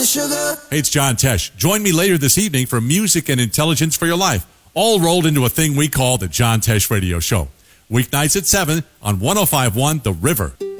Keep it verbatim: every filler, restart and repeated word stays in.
and sugar. Hey, it's John Tesh. Join me later this evening for music and intelligence for your life, all rolled into a thing we call the John Tesh Radio Show. Weeknights at seven on one oh five point one The River.